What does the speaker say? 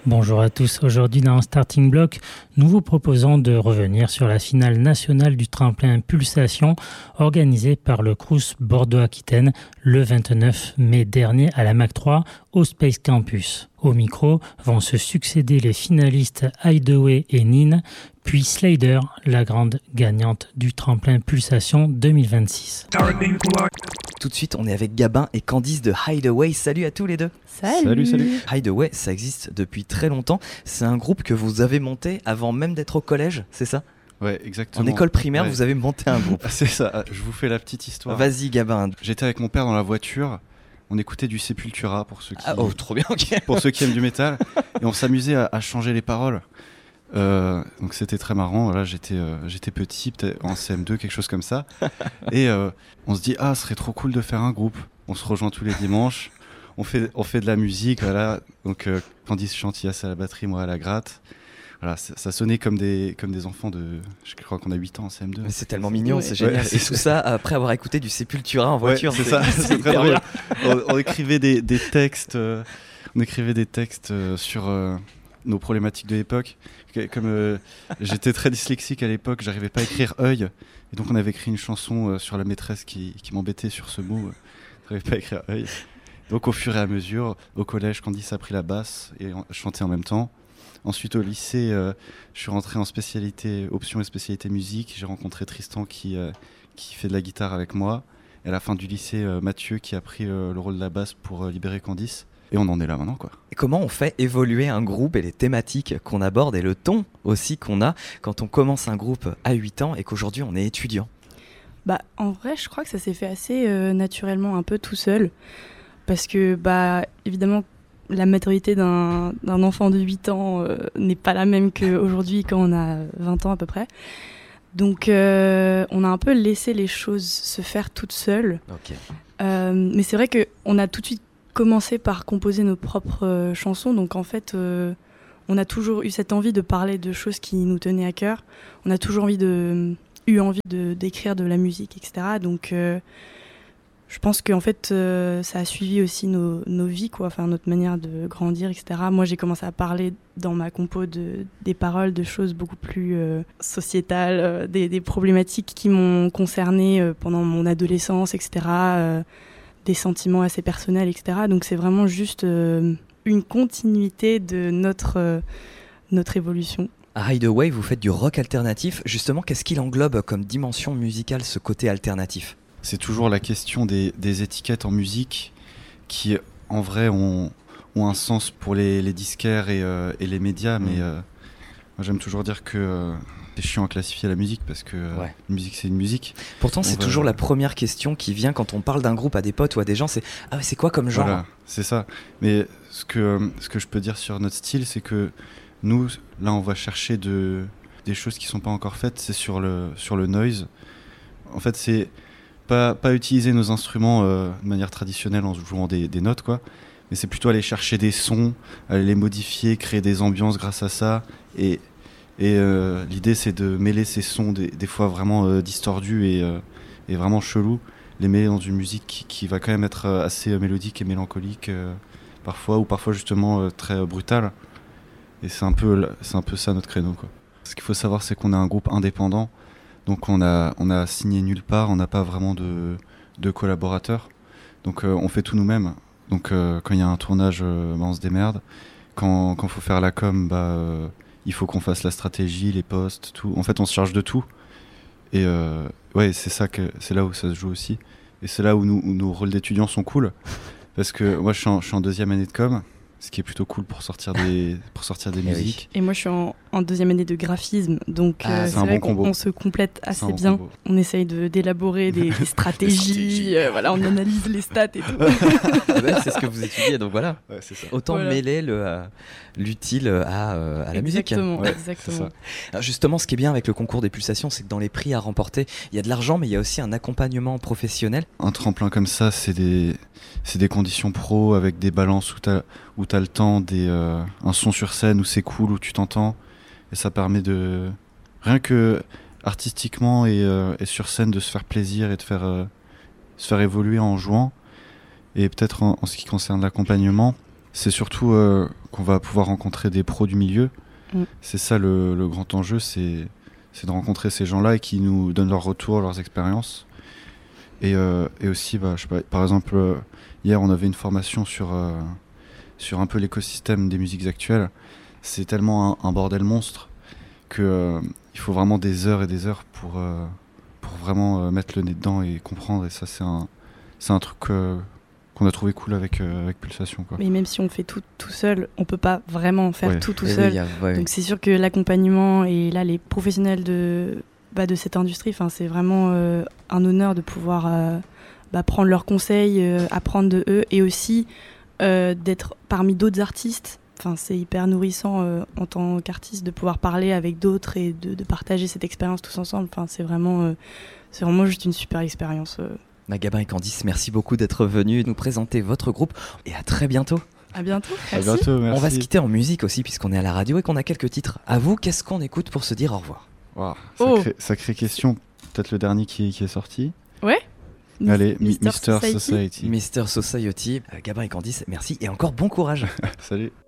Bonjour à tous, aujourd'hui dans Starting Block, nous vous proposons de revenir sur la finale nationale du tremplin Pulsation organisée par le Crous Bordeaux-Aquitaine le 29 mai dernier à la MAC 3 au Space Campus. Au micro vont se succéder les finalistes Hideaway et Nin, puis Slader, la grande gagnante du tremplin Pulsation 2026. Tout de suite, on est avec Gabin et Candice de Hideaway. Salut à tous les deux. Salut. Hideaway, ça existe depuis très longtemps. C'est un groupe que vous avez monté avant même d'être au collège, c'est ça ? Ouais, exactement. En école primaire, ouais. Vous avez monté un groupe. C'est ça, je vous fais la petite histoire. Vas-y Gabin. J'étais avec mon père dans la voiture, on écoutait du Sepultura pour ceux qui, trop bien, ok. pour ceux qui aiment du métal, et on s'amusait à changer les paroles. Donc c'était très marrant. Là, j'étais petit, peut-être en CM2, quelque chose comme ça. Et on se dit, ce serait trop cool de faire un groupe. On se rejoint tous les dimanches, on fait de la musique, voilà. Donc Candice Chantillas à la batterie, moi à la gratte. Voilà, ça sonnait comme des enfants de... Je crois qu'on a 8 ans en CM2. Mais c'est tellement mignon, ouais. c'est génial. Ouais. Et tout ça après avoir écouté du Sepultura en voiture. Ouais, c'est ça, c'est très drôle. On écrivait des textes, sur nos problématiques de l'époque. Comme j'étais très dyslexique à l'époque, j'arrivais pas à écrire œil. Et donc on avait écrit une chanson sur la maîtresse qui m'embêtait sur ce mot. J'arrivais pas à écrire œil. Donc au fur et à mesure, au collège, Candice a pris la basse et chantait en même temps. Ensuite au lycée, je suis rentré en option et spécialité musique. J'ai rencontré Tristan qui fait de la guitare avec moi. Et à la fin du lycée, Mathieu qui a pris le rôle de la basse pour libérer Candice. Et on en est là maintenant, quoi. Et comment on fait évoluer un groupe et les thématiques qu'on aborde et le ton aussi qu'on a quand on commence un groupe à 8 ans et qu'aujourd'hui on est étudiant ? En vrai, je crois que ça s'est fait assez naturellement, un peu tout seul. Parce que, évidemment, la maturité d'un enfant de 8 ans n'est pas la même qu'aujourd'hui quand on a 20 ans à peu près. Donc, on a un peu laissé les choses se faire toutes seules. Ok. Mais c'est vrai qu'on a tout de suite commencé par composer nos propres chansons. Donc, en fait, on a toujours eu cette envie de parler de choses qui nous tenaient à cœur. On a toujours eu envie d'écrire de la musique, etc. Donc, je pense qu'en fait, ça a suivi aussi nos vies, quoi, enfin, notre manière de grandir, etc. Moi, j'ai commencé à parler dans ma compo des paroles, de choses beaucoup plus sociétales, des problématiques qui m'ont concernée pendant mon adolescence, etc., des sentiments assez personnels, etc. Donc, c'est vraiment juste une continuité de notre évolution. À Hideaway, vous faites du rock alternatif. Justement, qu'est-ce qu'il englobe comme dimension musicale, ce côté alternatif ? C'est toujours la question des étiquettes en musique qui, en vrai, ont un sens pour les disquaires et les médias. Mais moi, j'aime toujours dire que c'est chiant à classifier la musique parce que la musique, c'est une musique. Pourtant, c'est toujours la première question qui vient quand on parle d'un groupe à des potes ou à des gens. C'est « Ah, c'est quoi comme genre ?» Voilà, c'est ça. Mais ce que je peux dire sur notre style, c'est que nous, là, on va chercher des choses qui sont pas encore faites. C'est sur le noise. En fait, c'est pas utiliser nos instruments de manière traditionnelle en jouant des notes, quoi. Mais c'est plutôt aller chercher des sons, aller les modifier, créer des ambiances grâce à ça. Et l'idée, c'est de mêler ces sons des fois vraiment distordus et vraiment chelous, les mêler dans une musique qui va quand même être assez mélodique et mélancolique parfois, ou parfois justement très brutale. Et c'est un peu ça notre créneau, quoi. Ce qu'il faut savoir, c'est qu'on est un groupe indépendant. Donc on a signé nulle part, on n'a pas vraiment de collaborateurs. Donc on fait tout nous-mêmes. Donc quand il y a un tournage, on se démerde. Quand faut faire la com, il faut qu'on fasse la stratégie, les posts, tout. En fait, on se charge de tout. Et c'est là où ça se joue aussi. Et c'est là où nos rôles d'étudiants sont cool. Parce que moi, je suis en deuxième année de com. Ce qui est plutôt cool pour sortir des musiques. Et moi, je suis en deuxième année de graphisme, donc c'est vrai qu'on se complète assez bien. Combo. On essaye d'élaborer des stratégies, on analyse les stats et tout. C'est ce que vous étudiez, donc voilà. Ouais, c'est ça. Autant mêler l'utile à la musique. Exactement. Alors justement, ce qui est bien avec le concours des pulsations, c'est que dans les prix à remporter, il y a de l'argent, mais il y a aussi un accompagnement professionnel. Un tremplin comme ça, c'est des conditions pro avec des balances où t'as le temps, un son sur scène où c'est cool, où tu t'entends, et ça permet de, rien que artistiquement et sur scène, de se faire plaisir et de se faire évoluer en jouant. Et peut-être en ce qui concerne l'accompagnement, c'est surtout qu'on va pouvoir rencontrer des pros du milieu. C'est ça le grand enjeu, c'est de rencontrer ces gens-là et qui nous donnent leur retour, leurs expériences. Et aussi, je sais pas, par exemple, hier on avait une formation sur un peu l'écosystème des musiques actuelles. C'est tellement un bordel monstre que il faut vraiment des heures et des heures pour vraiment mettre le nez dedans et comprendre. Et ça, c'est un truc qu'on a trouvé cool avec Pulsation, quoi. Mais même si on fait tout seul, on peut pas vraiment faire tout seul. Oui, Donc c'est sûr que l'accompagnement et là les professionnels de cette industrie, c'est vraiment un honneur de pouvoir prendre leurs conseils, apprendre de eux et aussi d'être parmi d'autres artistes. C'est hyper nourrissant en tant qu'artiste de pouvoir parler avec d'autres et de partager cette expérience tous ensemble. C'est vraiment juste une super expérience. Gabin et Candice, merci beaucoup d'être venus nous présenter votre groupe et à très bientôt. À bientôt. Merci. À bientôt, merci. On va se quitter en musique aussi puisqu'on est à la radio et qu'on a quelques titres. À vous, qu'est-ce qu'on écoute pour se dire au revoir? Sacrée question. Peut-être le dernier qui est sorti. Ouais. Allez, Mr. Society. Mr. Society. Gabin et Candice, merci et encore bon courage. Salut.